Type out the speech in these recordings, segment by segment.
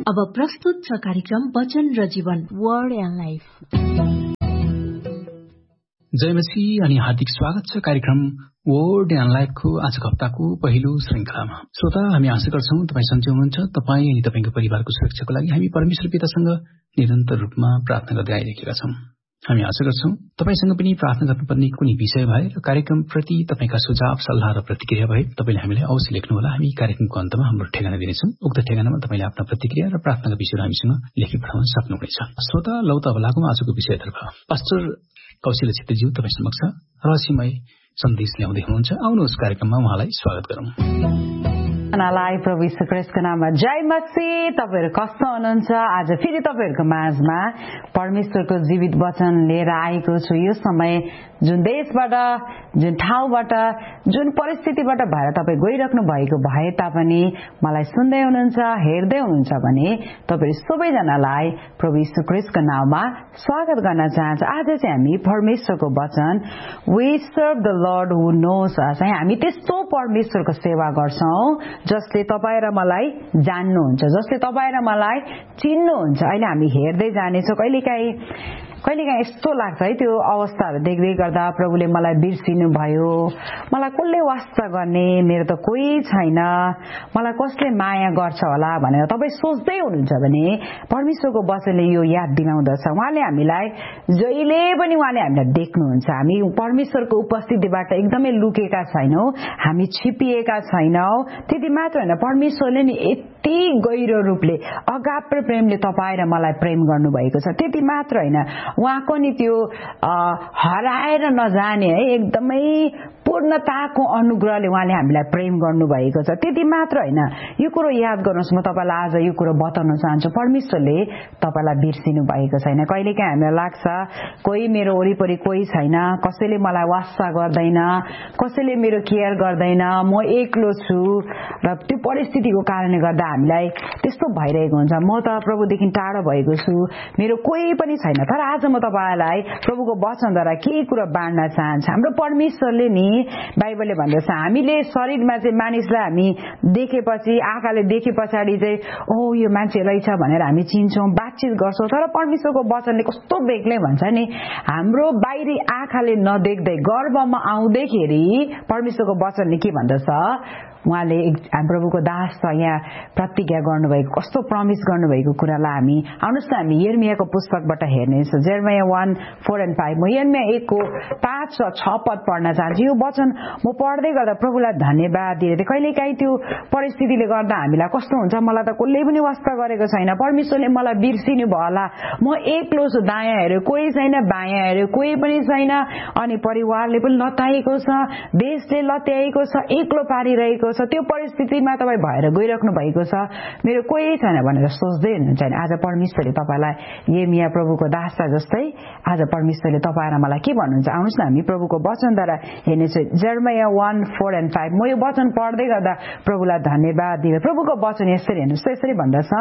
अब प्रस्तुत छ कार्यक्रम वचन र जीवन वर्ड एन्ड लाइफ। जय मसीह अनि हार्दिक स्वागत छ कार्यक्रम वर्ड एन्ड लाइफको आजको हप्ताको पहिलो श्रृंखलामा। श्रोता, हामी आशा गर्छौं तपाई सन्चै हुनुहुन्छ। तपाई अनि तपाईको परिवारको सुरक्षाको लागि हामी परमेश्वर पितासँग निरन्तर रूपमा प्रार्थना गर्दै आइरहेका छौं। हामी आशा गर्छौं तपाईसँग पनि प्रार्थना गर्नुपर्ने कुनै विषय भए र कार्यक्रम प्रति तपाईका सुझाव सल्लाह र प्रतिक्रिया भए तपाईले हामीलाई अवश्य लेख्नुहोला। हामी कार्यक्रमको अन्तमा हाम्रो ठेगाना दिनेछौं। उक्त ठेगानामा तपाईले आफ्ना प्रतिक्रिया र प्रार्थनाका विषयहरू हामीसँग लेखी पठाउन सक्नुहुनेछ। श्रोता, लौ त अब लागौं आजको विषयतर्फ। पास्टर कौशल छेत्रीज्यू तपाई समक्ष रहस्यमय सन्देश ल्याउँदै हुनुहुन्छ। आउनुहोस् कार्यक्रममा उहाँलाई स्वागत गरौं। प्रभु यीशु ख्रीष्टको नाममा जय मसीह। तपाईहरु कस्तो हुनुहुन्छ? आज फेरि तपाईहरुको माझमा परमेश्वरको जीवित वचन लिएर आएको छु। यो समय जुन देशबाट, जुन ठाउँबाट, जुन परिस्थितिबाट भएर तपाई गइराख्नु भएको भए तापनि मलाई सुन्दै हुनुहुन्छ, हेर्दै हुनुहुन्छ भने तपाईहरु सबैजनालाई प्रभु यीशु ख्रीष्टको नाममा स्वागत गर्न चाहन्छु। आज चाहिँ हामी परमेश्वरको वचन we serve the lord who knows अस। हामी त्यस्तो परमेश्वरको सेवा गर्छौं जसले तपाई र मलाई जान्नुहुन्छ, जसले तपाई र मलाई चिन्नुहुन्छ। अहिले हामी हेर्दै जानेछौं। कहिलेकाहीँ यस्तो लाग्छ है, त्यो अवस्थाहरू देख्दै गर्दा प्रभुले मलाई बिर्सिनु भयो, मलाई कसले वास्ता गर्ने, मेरो त कोही छैन, मलाई कसले माया गर्छ होला भनेर तपाईँ सोच्दै हुनुहुन्छ भने परमेश्वरको वचनले यो याद दिलाउँदछ। उहाँले हामीलाई जहिले पनि हामीलाई देख्नुहुन्छ। हामी परमेश्वरको उपस्थितिबाट एकदमै लुकेका छैनौं, हामी छिपिएका छैनौं। त्यति मात्र होइन, परमेश्वरले नि यति गहिरो रूपले अगाप्य प्रेमले तपाईँ र मलाई प्रेम गर्नुभएको छ। त्यति मात्र होइन, उहाँको नि त्यो हराएर नजाने है एकदमै पूर्णताको अनुग्रहले उहाँले हामीलाई प्रेम गर्नुभएको छ। त्यति मात्र होइन, यो कुरो याद गर्नुहोस्। म तपाईलाई आज यो कुरो बताउन चाहन्छु, परमेश्वरले तपाईलाई बिर्सिनु भएको छैन। कहिलेकाहीँ हामीलाई लाग्छ कोही मेरो वरिपरि कोही छैन, कसैले मलाई वास्ता गर्दैन, कसैले मेरो केयर गर्दैन, म एक्लो छु र त्यो परिस्थितिको कारणले गर्दा हामीलाई त्यस्तो भइरहेको हुन्छ। म त प्रभुदेखि टाढो भएको छु, मेरो कोही पनि छैन। तर आज म तपाईलाई प्रभुको वचनद्वारा केही कुरा बाँड्न चाहन्छु। हाम्रो परमेश्वरले नि बाइबलले भन्दछ हामीले शरीरमा चाहिँ मानिसलाई हामी देखेपछि, आँखाले देखे पछाडि चाहिँ ओ यो मान्छे रहेछ भनेर हामी चिन्छौं, बातचित गर्छौं। तर परमेश्वरको वचनले कस्तो बेग्लै भन्छ नि, हाम्रो बाहिरी आँखाले नदेख्दै गर्भमा आउँदैखेरि परमेश्वरको वचनले के भन्दछ, उहाँले प्रभुको दास यहाँ प्रतिज्ञा गर्नुभएको, कस्तो प्रमिस गर्नुभएको कुरालाई हामी आउनुहोस् न हामी यिर्मियाको पुस्तकबाट हेर्नेछौँ। यिर्मिया 1:4-5। म यिर्मिया 1को 5 र 6 पद पढ्न चाहन्छु। यो वचन म पढ्दै गर्दा प्रभुलाई धन्यवाद दिएर, कहिलेकाहीँ त्यो परिस्थितिले गर्दा हामीलाई कस्तो हुन्छ, मलाई त कसले पनि वास्ता गरेको छैन, परमेश्वरले मलाई बिर्सिनु भयो होला, म एक्लो छु, दायाँ हेऱ्यो कोही छैन, बायाँ हेऱ्यो कोही पनि छैन, अनि परिवारले पनि लताएको छ, देशले लत्याएको छ, एक्लो पारिरहेको छ। त्यो परिस्थितिमा तपाईँ भएर गइराख्नु भएको छ, मेरो कोही छैन भनेर सोच्दै हुनुहुन्छ। आज परमेश्वरले तपाईलाई यिर्मिया प्रभुको दासता जस्तै आज परमेश्वरले तपाईँ र मलाई के भन्नुहुन्छ, आउनुहोस् न हामी प्रभुको वचनद्वारा हेर्नेछौँ। यिर्मिया 1:4-5। म यो वचन पढ्दै गर्दा प्रभुलाई धन्यवाद दिएर, प्रभुको वचन यसरी हेर्नुहोस्, यसरी भन्दछ,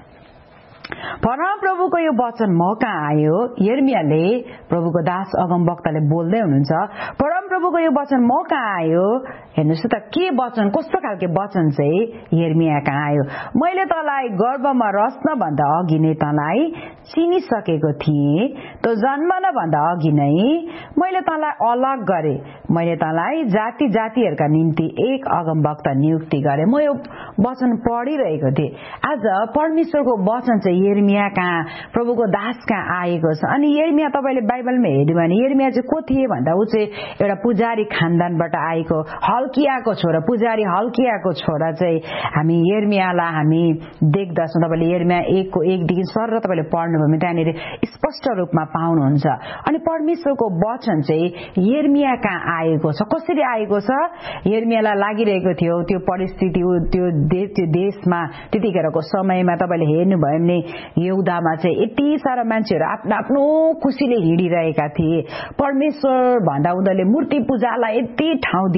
परमप्रभुको यो वचन म कहाँ आयो। यिर्मियाले प्रभुको दास अगमवक्ताले बोल्दै हुनुहुन्छ, परमप्रभुको यो वचन म कहाँ आयो। हेर्नुहोस् त के वचन, कस्तो खालको वचन चाहिँ यिर्मिया कहाँ आयो। मैले तँलाई गर्भमा रच्न भन्दा अघि नै तँलाई चिनिसकेको थिएँ, त जन्मन भन्दा अघि नै मैले तँलाई अलग गरे, मैले तँलाई जाति जातिहरूका निम्ति एक अगमवक्ता नियुक्ति गरे। म यो वचन पढिरहेको थिएँ। आज परमेश्वरको वचन चाहिँ यिर्मिया कहाँ, प्रभुको दास कहाँ आएको छ। अनि यिर्मिया तपाईले बाइबलमा हेर्नु भने यिर्मिया चाहिँ को थिए भन्दा ऊ चाहिँ एउटा पुजारी खानदानबाट आएको हल्कियाको छोरा, पुजारी हल्कियाको छोरा चाहिँ हामी यिर्मियालाई हामी देख्दछौँ। तपाईले यिर्मिया 1को 1देखि सर र तपाईले पढ्नुभयो भने त्यहाँनिर स्पष्ट रूपमा पाउनुहुन्छ। अनि परमेश्वरको वचन चाहिँ यिर्मिया कहाँ आएको छ, कसरी आएको छ। यिर्मियालाई लागिरहेको थियो त्यो परिस्थिति, त्यो देशमा त्यतिखेरको समयमा तपाईले हेर्नुभयो भने यहुदामा चाहिँ यति सारा मान्छेहरू आफ्नो आफ्नो खुसीले हिँडिरहेका थिए, परमेश्वर भन्दा उनीहरूले मूर्ति पूजालाई यति ठाउँ दिइरहेका थिए,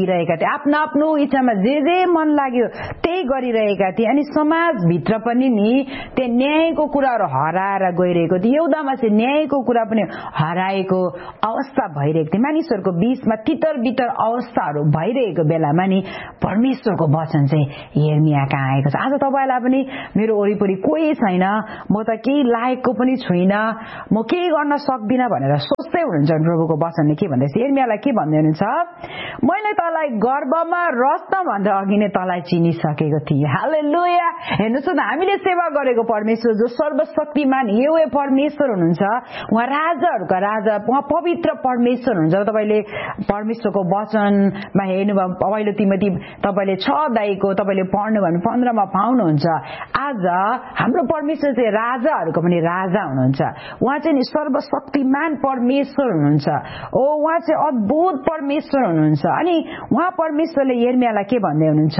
आफ्नो आफ्नो इच्छामा जे मन लाग्यो त्यही गरिरहेका थिए। अनि समाजभित्र पनि नि त्यो न्यायको कुराहरू हराएर गइरहेको थियो। यहुदामा चाहिँ न्यायको कुरा पनि हराएको अवस्था भइरहेको थियो। मानिसहरूको बीचमा तितर बितर अवस्थाहरू भइरहेको बेलामा नि परमेश्वरको वचन चाहिँ यिर्मिया कहाँ आएको छ। आज तपाईलाई पनि मेरो वरिपरि कोही छैन, म त केही लायकको पनि छुइनँ, म केही गर्न सक्दिनँ भनेर सोच्दै हुनुहुन्छ। प्रभुको वचनले के भन्दैछ? यिर्मियालाई के भन्दै हुनुहुन्छ? मैले तँलाई गर्भमा रच्नभन्दा अघि नै तँलाई चिनिसकेको थिएँ। हालेलुया। हेर्नुहोस् न, हामीले सेवा गरेको परमेश्वर जो सर्वशक्तिमान यहोवा परमेश्वर हुनुहुन्छ, उहाँ राजाहरूका राजा, उहाँ पवित्र परमेश्वर हुनुहुन्छ। तपाईले परमेश्वरको वचनमा हेर्नुभयो, पहिलो तिमोथी तपाईले 6 अध्यायको तपाईले पढ्नुभयो भने 15 मा पाउनुहुन्छ। आज हाम्रो परमेश्वर चाहिँ राजाहरूको पनि राजा हुनुहुन्छ। उहाँ चाहिँ नि सर्वशक्तिमान परमेश्वर हुनुहुन्छ। उहाँ चाहिँ अद्भुत परमेश्वर हुनुहुन्छ। अनि उहाँ परमेश्वरले यिर्मियालाई के भन्दै हुनुहुन्छ?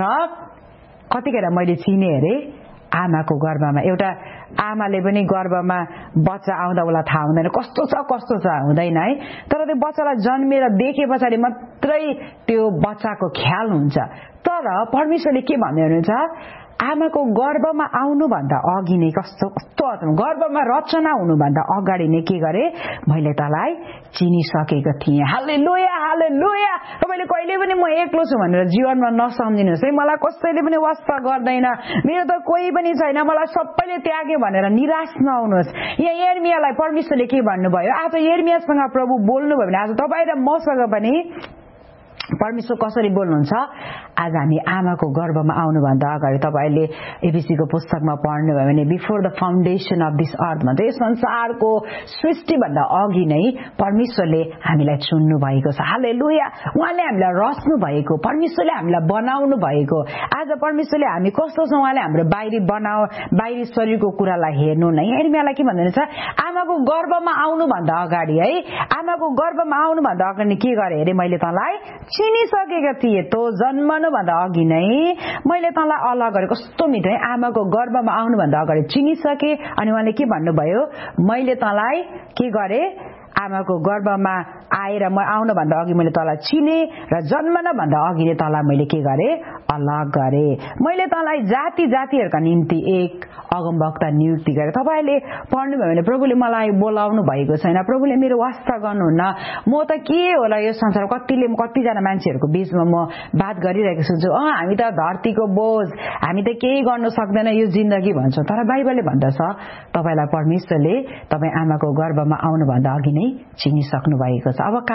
कतिखेर मैले चिने अरे आमाको गर्भमा। एउटा आमाले पनि गर्भमा बच्चा आउँदा उसलाई थाहा हुँदैन कस्तो छ हुँदैन है, तर त्यो बच्चालाई जन्मेर देखे पछाडि मात्रै त्यो बच्चाको ख्याल हुन्छ। तर परमेश्वरले के भन्दै हुनुहुन्छ? आमाको गर्भमा आउनुभन्दा अघि नै कस्तो गर्भमा रचना हुनुभन्दा अगाडि नै के गरे? मैले तँलाई चिनिसकेको थिएँ। हालेलुया, हालेलुया। तपाईले कहिले पनि म एक्लो छु भनेर जीवनमा नसम्झिनुहोस् है। मलाई कसैले पनि वास्ता गर्दैन, मेरो त कोही पनि छैन, मलाई सबैले त्याग्यो भनेर निराश नहुनुहोस्। यहाँ यिर्मियालाई परमेश्वरले के भन्नुभयो? आज यिर्मियासँग प्रभु बोल्नुभयो भने आज तपाईँ र मसँग पनि परमेश्वर कसरी बोल्नुहुन्छ? आज हामी आमाको गर्भमा आउनुभन्दा अगाडि तपाईले एफिसीको पुस्तकमा पढ्नुभयो भने before the foundation of this earth भन्छ, यस संसारको सृष्टिभन्दा अघि नै परमेश्वरले हामीलाई चुन्नु भएको छ। हालेलुया। उहाँले हामीलाई रच्नु भएको, परमेश्वरले हामीलाई बनाउनु भएको। आज परमेश्वरले हामी कस्तो छौं उहाँले हाम्रो बाहिरी शरीरको कुरालाई हेर्नु नै। यिर्मियालाई के भन्नुहुन्छ? आमाको गर्भमा आउनुभन्दा अगाडि है, आमाको गर्भमा आउनुभन्दा अगाडि के गरे अरे? मैले तँलाई चिनिसकेको थिएँ, तो जन्मनुभन्दा अघि नै मैले तँलाई अलग गरेँ। कस्तो मिठो है, आमाको गर्भमा आउनुभन्दा अगाडि चिनिसके। अनि उहाँले के भन्नुभयो? मैले तँलाई के गरे? आमाको गर्भमा आएर म आउनुभन्दा अघि मैले तँलाई चिने र जन्मनुभन्दा अघि नै तँलाई मैले के गरे? अलग गरे। मैले तँलाई जाति जातिहरूका निम्ति एक अगमवक्ता नियुक्ति गरे। तपाईले पढ्नुभयो भने प्रभुले मलाई बोलाउनु भएको छैन, प्रभुले मेरो वास्ता गर्नुहुन्न, म त के होला यो संसारमा कतिजना मान्छेहरूको बीचमा म बात गरिरहेको छु जो हामी त धरतीको बोझ, हामी त केही गर्न सक्दैन यो जिन्दगी भन्छौँ। तर बाइबलले भन्दछ तपाईलाई परमेश्वरले तपाईँ आमाको गर्भमा आउनुभन्दा अघि नै चिनिसक्नु भएको छ।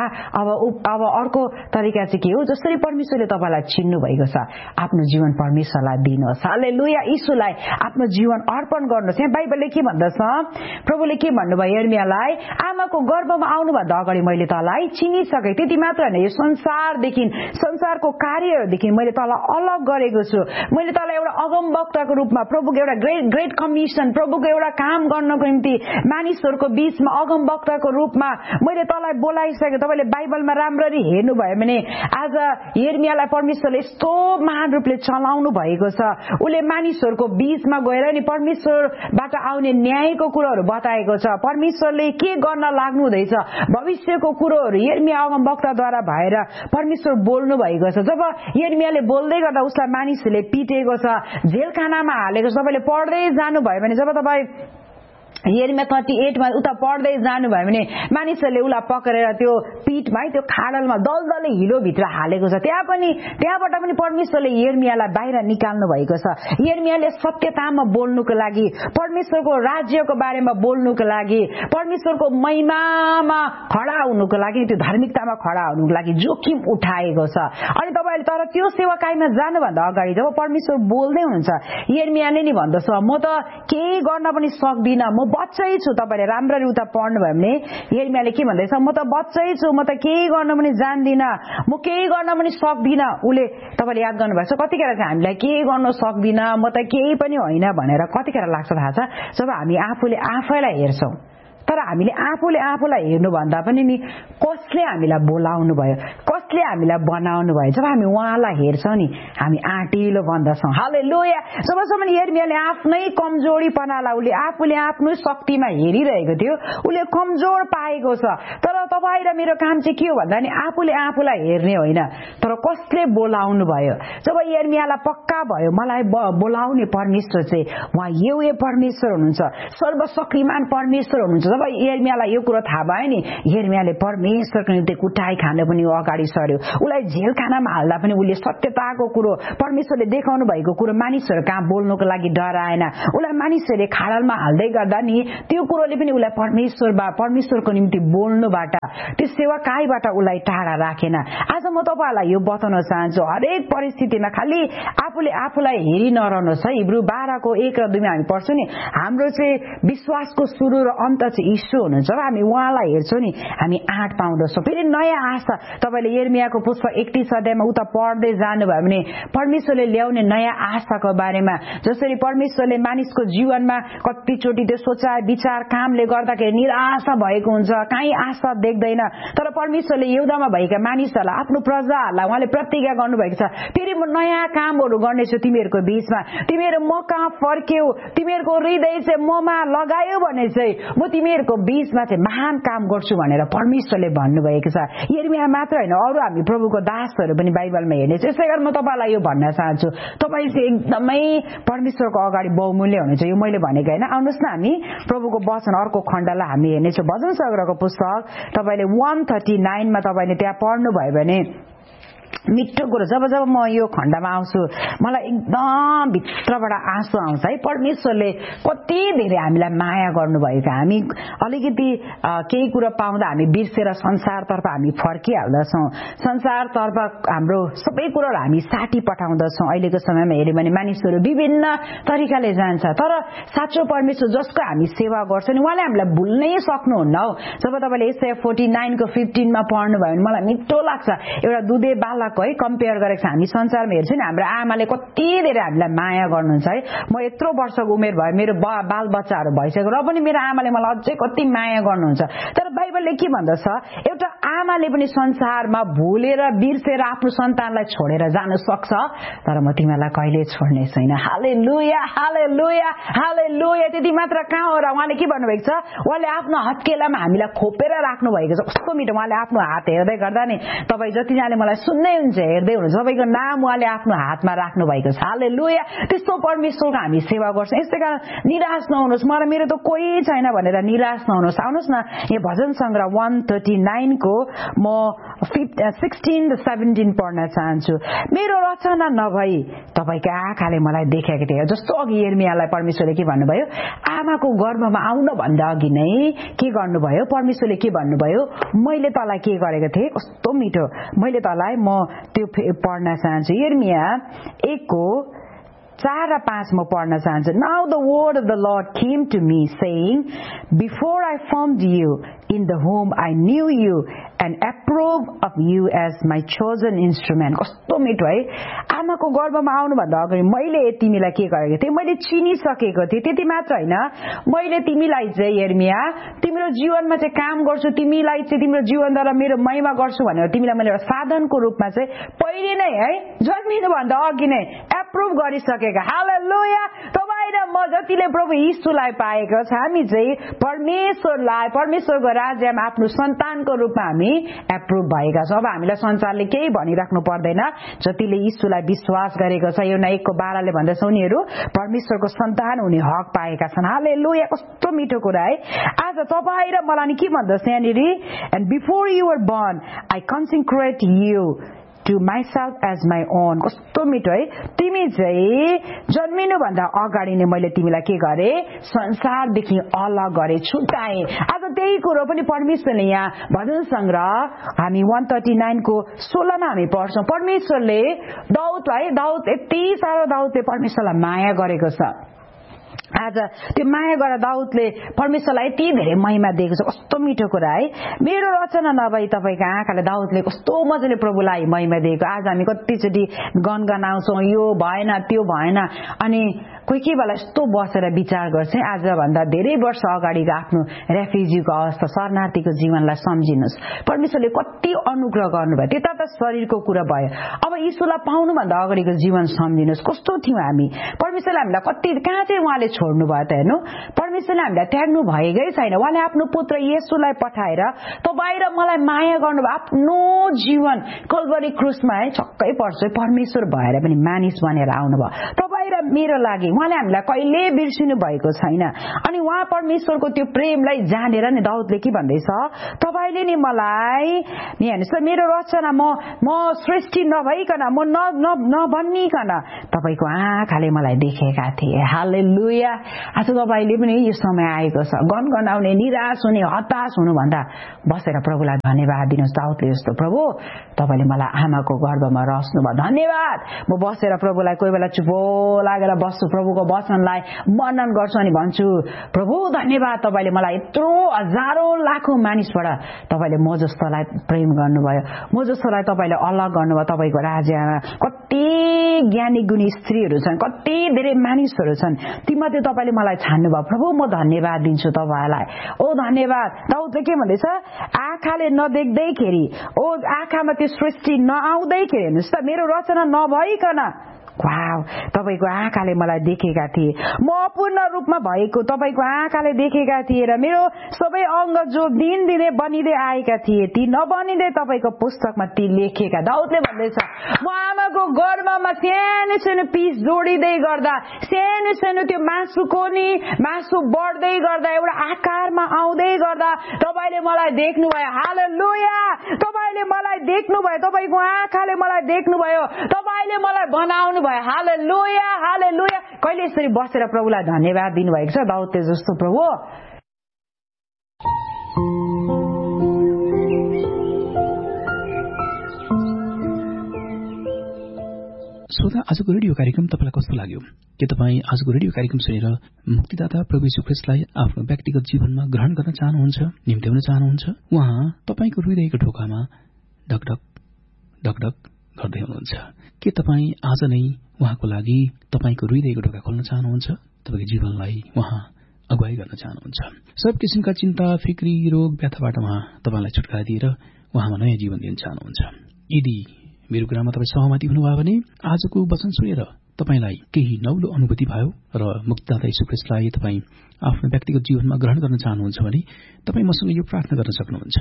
अब अर्को तरिका चाहिँ के हो? जसरी परमेश्वरले तपाईलाई चिन्नु भएको छ, आफ्नो जीवन परमेश्वरलाई दिनुहोस्। हालेलुया। यीशुलाई आफ्नो जीवन अर्पण गर्नुहोस्। यहाँ बाइबलले के भन्दछ? प्रभुले के भन्नुभयो यिर्मियालाई? आमाको गर्भमा आउनुभन्दा अगाडि मैले तँलाई चिनिसके। त्यति मात्र होइन, यो संसारदेखि, संसारको कार्यहरूदेखि मैले तँलाई अलग गरेको छु। मैले तँलाई एउटा अगमवक्ताको रूपमा, प्रभुको एउटा ग्रेट कमिसन, प्रभुको एउटा काम गर्नको निम्ति मानिसहरूको बीचमा अगमवक्ताको रूपमा मैले तँलाई बोलाइसके। तपाईले बाइबलमा राम्ररी हेर्नुभयो भने आज यिर्मियालाई परमेश्वरले यस्तो महान रूपले चलाउनु भएको छ। उले मानिसहरूको बीचमा गएर नि परमेश्वरबाट आउने न्यायको कुरोहरू बताएको छ। परमेश्वरले के गर्न लाग्नु हुँदैछ भविष्यको कुरोहरू यिर्मिया अगमवक्ताद्वारा भएर परमेश्वर बोल्नु भएको छ। जब यिर्मियाले बोल्दै गर्दा उसलाई मानिसहरूले पिटेको छ, जेलखानामा हालेको छ। तपाईले पढ्दै जानुभयो भने जब तपाईँ यिर्मिया 38 मा उता पढ्दै जानुभयो भने मानिसहरूले उसलाई पक्रेर त्यो पीठमा त्यो खाडलमा दलदले हिलो भित्र हालेको छ। त्यहाँबाट पनि परमेश्वरले यिर्मियालाई बाहिर निकाल्नु भएको छ। यिर्मियाले सत्यतामा बोल्नुको लागि, परमेश्वरको राज्यको बारेमा बोल्नुको लागि, परमेश्वरको महिमामा खडा हुनुको लागि, त्यो धार्मिकतामा खडा हुनुको लागि जोखिम उठाएको छ। अनि तपाईले तर त्यो सेवाकाईमा जानुभन्दा अगाडि जब परमेश्वर बोल्दै हुनुहुन्छ, यिर्मियाले नि भन्दछ म त केही गर्न पनि सक्दिन, म बच्चै छु। तपाईले राम्ररी उता पढ्नुभयो भने यिर्मियाले के भन्दैछ? म त बच्चै छु, म त केही गर्न पनि जान्दिन, म केही गर्न पनि सक्दिन। उले तपाईले याद गर्नुभएको छ कतिखेर चाहिँ हामीलाई केही गर्न सक्दिन, म त केही पनि होइन भनेर कतिखेर लाग्छ थाहा छ? जब हामी आफूले आफैलाई हेर्छौं तर हामीले आफूले आफूलाई हेर्नु भन्दा पनि नि कसले हामीलाई बोलाउनु भयो, कसले हामीलाई बनाउनु भयो, जब हामी उहाँलाई हेर्छौं नि हामी आँटिलो बन्दछौं। हालेलुया। जबसम्म यिर्मयाले आफ्नै कमजोरीपनालाई उले आफूले आफ्नो शक्तिमा हेरिरहेको थियो, उले कमजोर पाएको छ। तर तपाईँ र मेरो काम चाहिँ के हो भन्दा नि आफूले आफूलाई हेर्ने होइन, तर कसले बोलाउनु भयो। जब यिर्मयालाई पक्का भयो मलाई बोलाउने परमेश्वर चाहिँ उहाँ यहोवा परमेश्वर हुनुहुन्छ, सर्वशक्तिमान परमेश्वर हुनुहुन्छ। जब यिर्मयालाई यो कुरो थाहा भयो नि यिर्मयाले परमेश्वरको निम्ति कुटाई खान पनि अगाडि सर्यो। उलाई जेलखानामा हाल्दा पनि उले सत्यताको कुरो परमेश्वरले देखाउनु भएको कुरो मानिसहरु कहाँ बोल्नको लागि डराएन। उलाई मानिसहरुले खाडलमा हाल्दै गर्दा नि त्यो कुरोले पनि उलाई परमेश्वरको निम्ति बोल्नुबाट त्यो सेवाकाईबाट उलाई टाढा राखेन। आज म तपाईहरुलाई यो बताउन चाहन्छु हरेक परिस्थितिमा खाली आफूले आफूलाई हेरि नरहनुहोस् है। हिब्रू 12 को 1 र 2 मा हामी पढ्छौं नि हाम्रो चाहिँ विश्वासको सुरु र अन्त चाहिँ यीशु हुनुहुन्छ। जब हामी उहाँलाई हेर्छौं नि हामी आँट पाउँदछौं। फेरि नयाँ आशा तपाईले यिर्मयाको पुस्तक 31 अध्यायमा उता पढ्दै जानुभयो भने परमेश्वरले ल्याउने नयाँ आशाको बारेमा जसरी परमेश्वरले मानिसको जीवनमा कतिचोटी त्यो सोचाइ विचार कामले गर्दाखेरि निराशा भएको हुन्छ, कहीँ आशा देख्दैन। तर परमेश्वरले यहुदामा भएका मानिसहरूलाई आफ्नो प्रजाहरूलाई उहाँले प्रतिज्ञा गर्नुभएको छ फेरि म नयाँ कामहरू गर्नेछु तिमीहरूको बीचमा, तिमीहरू म कहाँ फर्क्यौ, तिमीहरूको हृदय चाहिँ ममा लगायो भने चाहिँ म तिमीहरूको बीचमा चाहिँ महान काम गर्छु भनेर परमेश्वरले भन्नुभएको छ। यिर्मया मात्र हैन अरु हामी प्रभुको दासहरू पनि बाइबलमा हेर्ने छ। यसैगरी म तपाईलाई यो भन्न चाहन्छु तपाई चाहिँ एकदमै परमेश्वरको अगाडि बहुमूल्य हुनुहुन्छ। यो मैले भनेको हैन। आउनुस् न हामी प्रभुको वचन अर्को खण्डलाई हामी हेर्नेछौं। भजन संग्रहको पुस्तक तपाईले 139 मा तपाईले त्यहाँ पढ्नु भयो भने मिठो कुरो जब म यो खण्डमा आउँछु मलाई एकदम भित्रबाट आँसु आउँछ है। परमेश्वरले कति धेरै हामीलाई माया गर्नुभएको। हामी अलिकति केही कुरा पाउँदा हामी बिर्सेर संसारतर्फ हामी फर्किहाल्दछौं। संसारतर्फ हाम्रो सबै कुराहरु हामी साटी पठाउँदछौं। अहिलेको समयमा हेर्यो भने मानिसहरु विभिन्न तरिकाले जान्छ, तर साँचो परमेश्वर जसको हामी सेवा गर्छौं नि उहाँले हामीलाई भुल्नै सक्नुहुन्न हौ। जब तपाईले यसाया 49 को 15 मा पढ्नु भयो भने मलाई मिठो लाग्छ। एउटा दुधे बालक है कम्पेयर गरेको छ। हामी संसारमा हेर्छौं नि हाम्रो आमाले कति धेरै हामीलाई माया गर्नुहुन्छ है। म यत्रो वर्षको उमेर भयो मेरो बाल बच्चाहरु भइसक्यो र पनि मेरो आमाले मलाई अझै कति माया गर्नुहुन्छ। तर बाइबलले के भन्दछ एउटा आमाले पनि संसारमा भुलेर बिर्सेर आफ्नो सन्तानलाई छोडेर जान सक्छ, तर म तिमीलाई कहिले छोड्ने छैन। हालेलुया हालेलुया हालेलुया। त्यति मात्र कहाँ हो र उहाँले के भन्नुभएको छ उहाँले आफ्नो हत्केलामा हामीलाई खोपेर राख्नु भएको छ। कस्तो मिठो। उहाँले आफ्नो हात हेर्दै गर्दा नि तपाई जतिजनाले मलाई सुन्दै हुन्छ हेर्दै हुनुहुन्छ सबैको नाम उहाँले आफ्नो हातमा राख्नु भएको छ। हालेलुया। त्यस्तो परमेश्वरको हामी सेवा गर्छौं। यसैकारण निराश नहुनुहोस् मलाई मेरो त कोही छैन भनेर निराश नहुनुहोस्। आउनुहोस् न यो भजन संग्रह 139 को म 16 र 17 पढ्न चाहन्छु। मेरो रचना नभई तपाईको आँखाले मलाई देखेको थियो। जस्तो अघि यिर्मयालाई परमेश्वरले के भन्नुभयो आमाको गर्भमा आउन भन्दा अघि नै के गर्नुभयो परमेश्वरले के भन्नुभयो मैले तँलाई के गरेको थिएँ। कस्तो मिठो। मैले तँलाई म त्यो पढ्न चाहन्छु। यिर्मया 1 को 4 र 5 म पढ्न चाहन्छु। Now the word of the Lord came to me saying, before I formed you in the womb I knew you and approved of you as my chosen instrument. कस्तो मिठो है। आमाको गर्भमा आउनु भन्दा अगाडि मैले तिमीलाई के गरेको थिएँ मैले चिनिसकेको थिएँ। त्यति मात्र हैन मैले तिमीलाई चाहिँ यिर्मया तिम्रो जीवनमा चाहिँ काम गर्छु, तिमीलाई चाहिँ तिम्रो जीवनद्वारा मेरो महिमा गर्छु भनेर तिमीलाई मैले एउटा साधनको रूपमा चाहिँ पहिले नै है जन्मिनु भन्दा अघि नै एप्रुभ गरिसकेको। हालेलुया। तपाई र म जतिले प्रभु येशूलाई पाएको छ हामी चाहिँ परमेश्वरलाई परमेश्वरको राज्यमा आफ्नो सन्तानको रूपमा हामी एप्रुभ भएका छौं। अब हामीलाई संसारले केही भनिराख्नु पर्दैन। जतिले येशूलाई विश्वास गरेको छ यो 1 को 12 ले भन्दछ उनीहरू परमेश्वरको सन्तान हुने हक पाएका छन्। हालेलुया। कस्तो मिठो कुरा है। आज तपाई र मलाई के भन्दछ यहाँनिर and before you were born I consecrate you to myself as my own. कस्तो मिठो है। तिमी चाहिँ जन्मिनु भन्दा अगाडि नै मैले तिमीलाई के गरे संसारदेखि अलग गरे छुटाए। आज त्यही कुरो पनि परमेश्वरले यहाँ भजन संग्रह हामी 139 को 16 मा हामी पढ्छौं। परमेश्वरले दाउद यति सारो दाउदले परमेश्वरलाई माया गरेको छ। आज त्यो माया गरेर दाउदले परमेश्वरलाई यति धेरै महिमा दिएको छ। कस्तो मिठो कुरा है। मेरो रचना नभई तपाईको आँखाले दाउदले कस्तो मजाले प्रभुलाई महिमा दिएको। आज हामी कतिचोटी गनगनाउँछौं यो भएन त्यो भएन अनि कोही बेला यस्तो बसेर विचार गर्छे आज भन्दा धेरै वर्ष अगाडिको आफ्नो रेफ्युजीको अवस्था शरणार्थीको जीवनलाई सम्झिनुस् परमेश्वरले कति अनुग्रह गर्नुभयो त्यता त शरीरको कुरा भयो अब यीशुलाई पाउनु भन्दा अगाडिको जीवन सम्झिनुस् कस्तो थियौ हामी परमेश्वरले हामीलाई कति कहाँ चाहिँ उहाँले छोड्नु भयो त हेर्नु परमेश्वरले हामीलाई त्याग्नु भएकै छैन उहाँले आफ्नो पुत्र येशूलाई पठाएर तपाईँ र मलाई माया गर्नुभयो आफ्नो जीवन कल्भरी क्रुसमा है छक्कै पर्छ परमेश्वर भएर पनि मानिस बनेर आउनुभयो तपाईँ र मेरो लागि उहाँले हामीलाई कहिले बिर्सिनु भएको छैन अनि उहाँ परमेश्वरको त्यो प्रेमलाई जानेर नि दाउदले के भन्दैछ तपाईले नि मलाई नि हेर्नुस् मेरो रचना म सृष्टि नभइकन म नबन्निकन तपाईको आँखाले मलाई देखेका थिए हालेलुया आज तपाईले पनि यो समय आएको छ गनगनाउने निराश हुने हताश हुनु भन्दा बसेर प्रभुलाई धन्यवाद दिनुस् दाउदले जस्तो प्रभु तपाईले मलाई आमाको गर्भमा रच्नु भयो धन्यवाद म बसेर प्रभुलाई कोही बेला चुपो लागेर बस्छु प्रभुको वचनलाई मनन गर्छु अनि भन्छु प्रभु धन्यवाद तपाईले मलाई यत्रो हजारौं लाखौं मानिसबाट तपाईले म जस्तोलाई प्रेम गर्नुभयो म जस्तोलाई तपाईले अलग गर्नुभयो तपाईको राज्यमा कति ज्ञानी गुणी स्त्रीहरू छन् कति धेरै मानिसहरू छन् तीमध्ये तपाईले मलाई छान्नुभयो प्रभु म धन्यवाद दिन्छु तपाईलाई ओ धन्यवाद दाउदले के भन्दैछ आँखाले नदेख्दैखेरि ओ आँखामा त्यो सृष्टि नआउँदैखेरि हेर्नुस् त मेरो रचना नभइकन वाउ तपाईको आँखाले मलाई देखेका थिए म अपूर्ण रूपमा भएको तपाईको आँखाले देखेका थिए र मेरो सबै अंग जो दिनदिनै बनिदै आएका थिए ती नबनिदै तपाईको पुस्तकमा ती लेखेका दाउदले भन्दैछ म आमाको गर्भमा सानो सानो पिस जोडिदै गर्दा सानो सानो त्यो मासुको नि मासु बढ्दै गर्दा एउटा आकारमा आउँदै गर्दा तपाईले मलाई देख्नुभयो हालेलुया तपाईले मलाई देख्नुभयो तपाईको आँखाले मलाई देख्नुभयो तपाईले मलाई बनाउनु हालेलुया हालेलुया कहिले यसरी बसेर प्रभुलाई धन्यवाद दिनुभएको छ दाउदले जस्तो प्रभु श्रोता आजको रेडियो कार्यक्रम तपाईलाई कस्तो लाग्यो के तपाईँ आजको रेडियो कार्यक्रम सुनेर मुक्तिदाता प्रभु यीशु ख्रीष्टलाई आफ्नो व्यक्तिगत जीवनमा ग्रहण गर्न चाहनुहुन्छ निम्त्याउन चाहनुहुन्छ उहाँ तपाईको हृदयको ढोकामा ढकढक ढकढक गर्दै हुनुहुन्छ के तपाईँ आज नै उहाँको लागि तपाईको हृदयको ढोका खोल्न चाहनुहुन्छ तपाईको जीवनलाई उहाँ अगुवाई गर्न चाहनुहुन्छ सब किसिमका चिन्ता फिक्री रोग व्यथाबाट उहाँ तपाईलाई छुटकारा दिएर उहाँमा नयाँ जीवन दिन चाहनुहुन्छ यदि मेरो कुरामा तपाईँ सहमति हुनुभयो भने आजको वचन सुनेर तपाईलाई केही नौलो अनुभूति भयो र मुक्तिदाता येशू ख्रीष्टलाई तपाईँ आफ्नो व्यक्तिगत जीवनमा ग्रहण गर्न चाहनुहुन्छ भने तपाईँ मसँग यो प्रार्थना गर्न सक्नुहुन्छ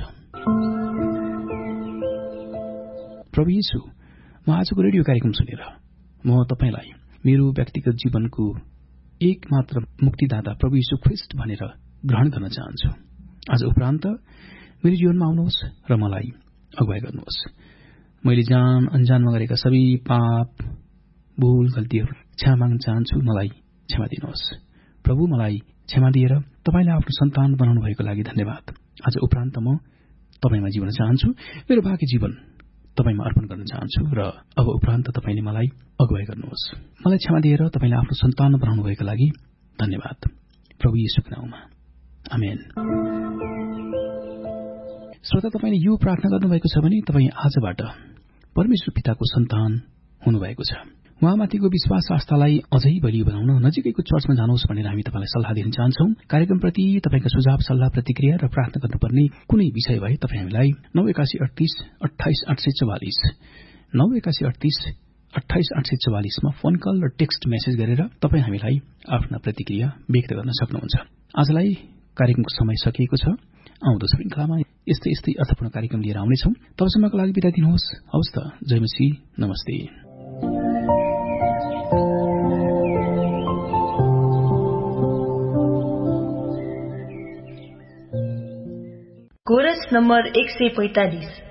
प्रभु येशू म आजको रेडियो कार्यक्रम सुनेर म तपाईलाई मेरो व्यक्तिगत जीवनको एकमात्र मुक्तिदाता प्रभु येशू ख्रीष्ट भनेर ग्रहण गर्न चाहन्छु आज उपरान्त मेरो जीवनमा आउनुहोस् र मलाई अगुवाई गर्नुहोस् मैले जान अनजानमा गरेका सबै पाप भूल गल्तीहरू क्षमा माग्न चाहन्छु मलाई क्षमा दिनुहोस् प्रभु मलाई क्षमा दिएर तपाईलाई आफ्नो सन्तान बनाउनु भएको लागि धन्यवाद आज उपरान्त म तपाईमा जिउन चाहन्छु मेरो बाँकी जीवन तपाईमा अर्पण गर्न चाहन्छु र अब उपरान्त तपाईले मलाई अगुवाई गर्नुहोस् मलाई क्षमा दिएर तपाईले आफ्नो सन्तान बनाउनु भएको लागि धन्यवाद प्रभु येशूको नाममा आमेन श्रोता तपाईले यो प्रार्थना गर्नुभएको छ भने तपाईँ आजबाट परमेश्वर पिताको सन्तान हुनुभएको छ उहाँमाथिको विश्वास आस्थालाई अझै बलियो बनाउन नजिकैको चर्चमा जानुहोस् भनेर हामी तपाईलाई सल्लाह दिन चाहन्छौं कार्यक्रमप्रति तपाईका सुझाव सल्लाह प्रतिक्रिया र प्रार्थना गर्नुपर्ने कुनै विषय भए तपाईँ हामीलाई 9138 28844 मा फोन कल र टेक्स्ट मेसेज गरेर तपाईँ हामीलाई आफ्ना प्रतिक्रिया व्यक्त गर्न सक्नुहुन्छ आजलाई कार्यक्रमको समय सकिएको छ आउँदो श्रृंखलामा यस्तै अर्थपूर्ण कार्यक्रम लिएर आउनेछौं तबसम्मको लागि बिदा दिनुहोस् हवस् त जय मसीह नमस्ते कोरस नम्बर 145